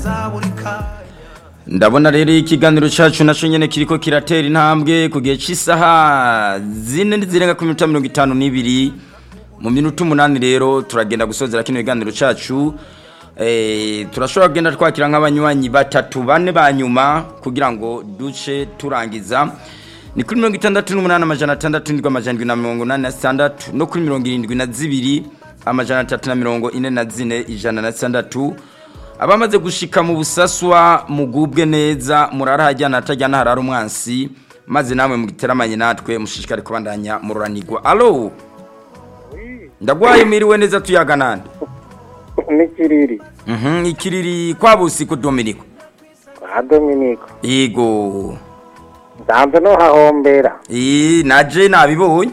ndabona rero ikiganiro cyacu naco nyene kiriko kiratera intambwe ku gihe cy'isaha 4 zirenga ku minota 52 mu minota 8 rero turagenda gusozera kino kiganiro cyacu turashobora kugenda twakira nk'abanywanyi batatu bane banyuma kugira ngo duce turangiza ni kuri 68 amajana 686 no kuri 72 amajana 344 ijana na 6 abamaze gushika mu busaswa mugubwe neza murarahajyana atajyana harara umwansi maze namwe mugiteramanye natwe mushishikare kubandanya mururanirwa. Allo ndagwaye miriwe neza tuyaga nande nikiriri ikiriri kwabusi ku Dominico Dominico yego ndambe no hahombera naje nabibonye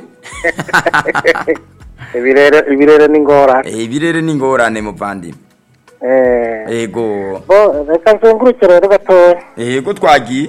ibirere n'ingorane muvandimwe ego reka nzungurukire rero gatoya ego twagiye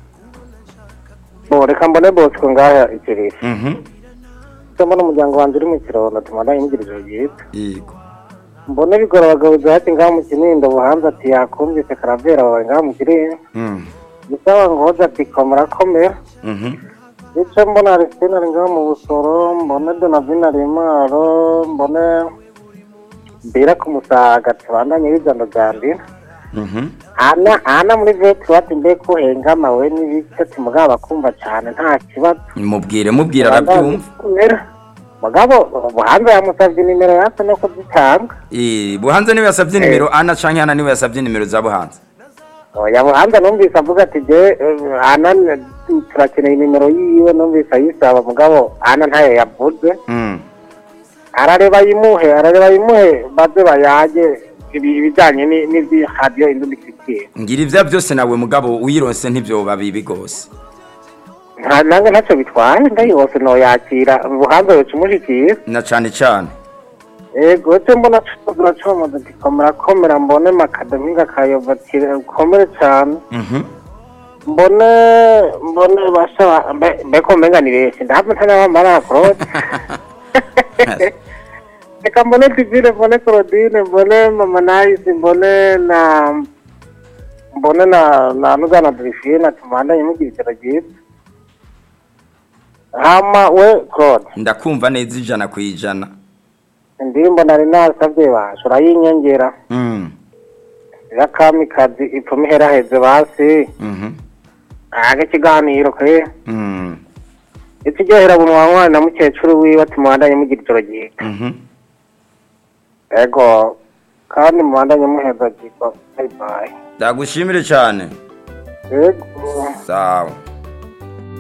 reka mbone Bosco ngaha ikiriri mbona umuryango wanjye uri mu kirondo tumara imigiriro yitwa yego mbone bigora abagabo zahati ngaha mu Kinindo buhanza ati yakumvise karavera bawe ngaha mu kirere bisaba ngo hoza ati komera komera Ico mbona Aristine ari ngaha mu Busoro mbone Donavina ari Mwaro mbone mbera ku Musaga tubandanye bijando gandira ana muri vetu wati mbe ko hengama we n'ibiki timugaba kumva cyane nta kibazo mubwire arabyumva mugabo buhanze yamusavye nimero yase no kuzitanga buhanze niwe yasavye nimero ana canke ana niwe yasavye nimero za buhanze ya buhanze numvise avuga ati je ana turakeneye nimero yiwe numvise ayisaba mugabo ana ntayo yavuze arareba yimuhe baze bayaje ibijanye n'izi radio indumikitiye ngira ivya byose nawe mugabo uyironse ntivyo babibi gose nange ntacyo bitwaye ndayibose no yakira buhanze yo cumushikira na cyane ego cyo mbona turacomoza komera mbone makademinga kayovatire komere cyane mbone basha mbeko menga ni bese ndabwo ntana mara prod reka mbone tivire mbone Claudine mbone mama Nice mbone na nugana Delphine tumanda yimugirira giye hama we Claude ndakumva neza ijana kwijana indirimbo nari nasabye bashora yinyongera yakamikazi ipfumi heraheze basi kiganiro kwe ikiryohera bunwa na mukecuru wiwe tumandanye mugirira giye ego kandi mubandanye muheza giye bye bye ndagushimire cyane ego sawa